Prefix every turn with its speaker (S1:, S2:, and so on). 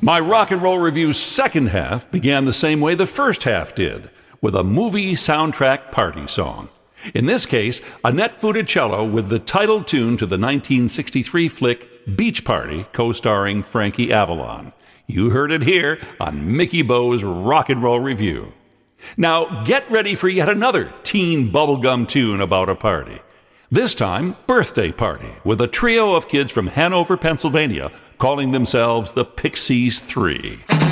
S1: My rock and roll review's second half began the same way the first half did, with a movie soundtrack party song. In this case, Annette Funicello with the title tune to the 1963 flick Beach Party, co-starring Frankie Avalon. You heard it here on Mickey Bo's Rock and Roll Review. Now, get ready for yet another teen bubblegum tune about a party. This time, Birthday Party, with a trio of kids from Hanover, Pennsylvania, calling themselves the Pixies 3.